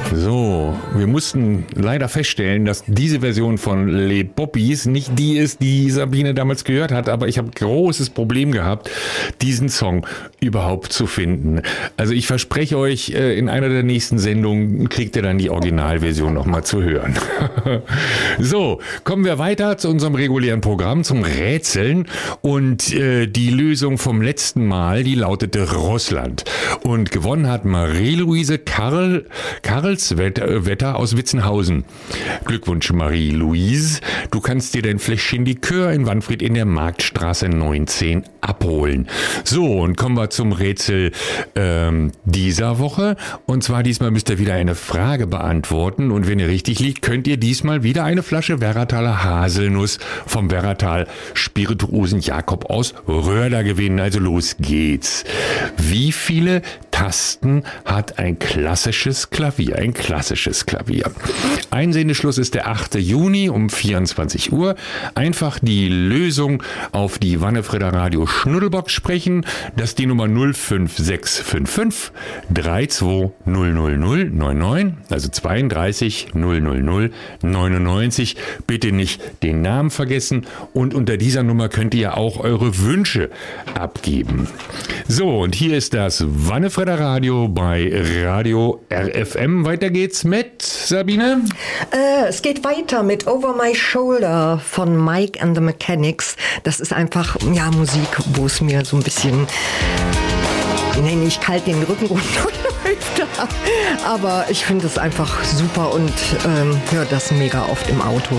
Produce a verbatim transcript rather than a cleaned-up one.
So, wir mussten leider feststellen, dass diese Version von Les Poppies nicht die ist, die Sabine damals gehört hat, aber ich habe großes Problem gehabt, diesen Song überhaupt zu finden. Also ich verspreche euch, in einer der nächsten Sendungen kriegt ihr dann die Originalversion nochmal zu hören. So, kommen wir weiter zu unserem regulären Programm, zum Rätseln. Und äh, die Lösung vom letzten Mal, die lautete Russland. Und gewonnen hat Marie-Louise Karl, Karlswetter aus Witzenhausen. Glückwunsch, Marie-Louise. Du kannst dir dein Fläschchen Likör in Wanfried in der Marktstraße neunzehn abholen. So, und kommen wir zum Rätsel ähm, dieser Woche. Und zwar diesmal müsst ihr wieder eine Frage beantworten. Und wenn ihr richtig liegt, könnt ihr diesmal wieder eine Flasche Werrataler Haselnuss vom Werratal Spirituosen Jakob aus Röhrda gewinnen. Also los geht's. Wie viele Tasten hat ein klassisches Klavier? Ein klassisches Klavier. Einsendeschluss ist der achte Juni um vierundzwanzig Uhr. Einfach die Lösung auf die Wannefrieder Radio Schnuddelbox sprechen. Das ist die Nummer null fünf sechs fünf fünf drei zwei null null null neun neun, also zweiunddreißig null null null neunundneunzig. Bitte nicht den Namen vergessen und unter dieser Nummer könnt ihr auch eure Wünsche abgeben. So, und hier ist das Wannefrieder Radio bei Radio R F M. Weiter geht's mit Sabine. Äh, es geht weiter mit Over My Shoulder von Mike and the Mechanics. Das ist einfach, ja, Musik, wo es mir so ein bisschen, nee, nicht kalt den Rücken runterläuft, aber ich finde es einfach super und ähm, höre das mega oft im Auto.